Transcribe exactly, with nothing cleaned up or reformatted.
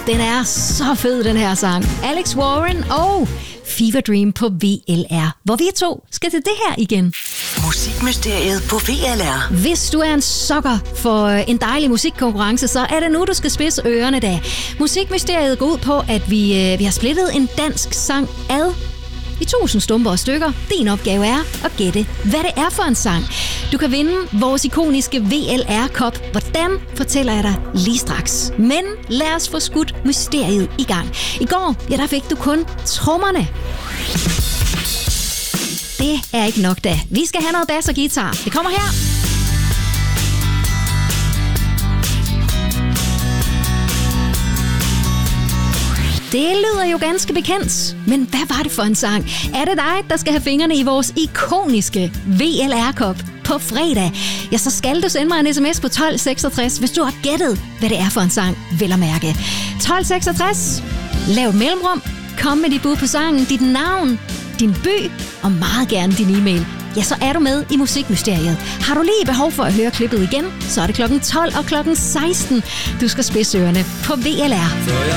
den er så fed, den her sang. Alex Warren og Fever Dream på V L R, hvor vi to skal til det her igen. Musikmysteriet på V L R. Hvis du er en sokker for en dejlig musikkonkurrence, så er det nu, du skal spidse ørerne da. Musikmysteriet går ud på, at vi, vi har splittet en dansk sang ad i tusind stumper og stykker. Din opgave er at gætte, hvad det er for en sang. Du kan vinde vores ikoniske V L R-kop. Hvordan, fortæller jeg dig lige straks. Men lad os få skudt mysteriet i gang. I går, ja, der fik du kun trommerne. Det er ikke nok da. Vi skal have noget bas og guitar. Det kommer her. Det lyder jo ganske bekendt, men hvad var det for en sang? Er det dig, der skal have fingrene i vores ikoniske V L R-kop på fredag? Ja, så skal du sende mig en sms på tolv seksogtres, hvis du har gættet, hvad det er for en sang, vel at mærke. tolv seksogtres, lav et mellemrum, kom med dit bud på sangen, dit navn, din by og meget gerne din e-mail. Ja, så er du med i Musikmysteriet. Har du lige behov for at høre klippet igen, så er det klokken tolv og klokken seksten. Du skal spidse ørerne på V L R.